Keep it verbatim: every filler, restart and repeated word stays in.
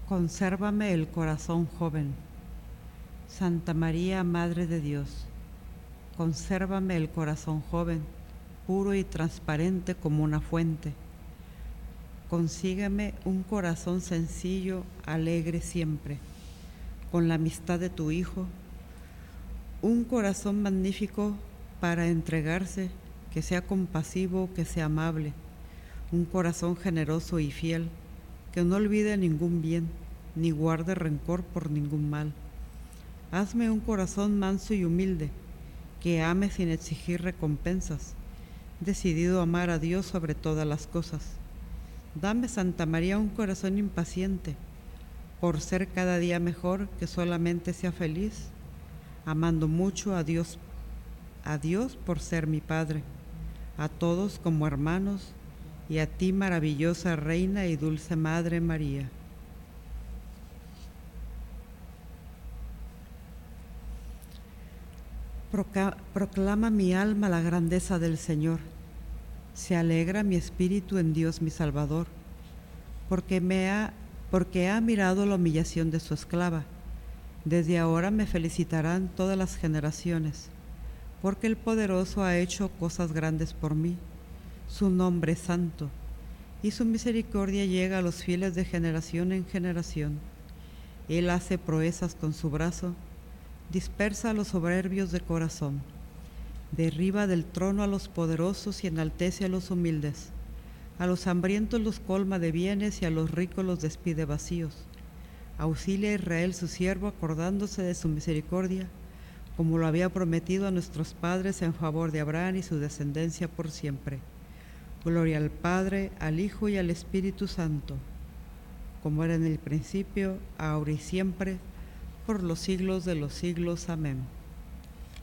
Consérvame el corazón joven. Santa María, Madre de Dios, consérvame el corazón joven, puro y transparente como una fuente. Consígueme un corazón sencillo, alegre siempre, con la amistad de tu Hijo, un corazón magnífico para entregarse, que sea compasivo, que sea amable, un corazón generoso y fiel, que no olvide ningún bien, ni guarde rencor por ningún mal. Hazme un corazón manso y humilde, que ame sin exigir recompensas, decidido a amar a Dios sobre todas las cosas. Dame, Santa María, un corazón impaciente, por ser cada día mejor, que solamente sea feliz, amando mucho a Dios, a Dios por ser mi Padre, a todos como hermanos, y a ti, maravillosa Reina y dulce Madre María. Proclama mi alma la grandeza del Señor. Se alegra mi espíritu en Dios mi Salvador, porque, me ha, porque ha mirado la humillación de su esclava. Desde ahora me felicitarán todas las generaciones, porque el Poderoso ha hecho cosas grandes por mí. Su nombre es santo, y su misericordia llega a los fieles de generación en generación. Él hace proezas con su brazo, dispersa a los soberbios de corazón, derriba del trono a los poderosos y enaltece a los humildes. A los hambrientos los colma de bienes y a los ricos los despide vacíos. Auxilia a Israel su siervo, acordándose de su misericordia, como lo había prometido a nuestros padres, en favor de Abraham y su descendencia por siempre. Gloria al Padre, al Hijo y al Espíritu Santo, como era en el principio, ahora y siempre, por los siglos de los siglos. Amén.